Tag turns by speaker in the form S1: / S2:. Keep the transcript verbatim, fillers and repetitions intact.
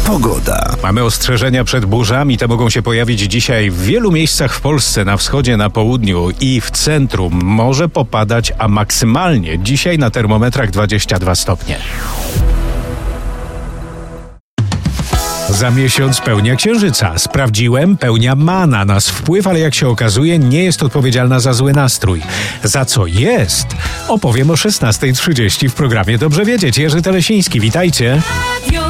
S1: Pogoda.
S2: Mamy ostrzeżenia przed burzami, te mogą się pojawić dzisiaj w wielu miejscach w Polsce, na wschodzie, na południu i w centrum. Może popadać, a maksymalnie dzisiaj na termometrach dwadzieścia dwa stopnie. Za miesiąc pełnia księżyca. Sprawdziłem, pełnia ma na nas wpływ, ale jak się okazuje, nie jest odpowiedzialna za zły nastrój. Za co jest? Opowiem o szesnasta trzydzieści w programie Dobrze Wiedzieć. Jerzy Telesiński, witajcie.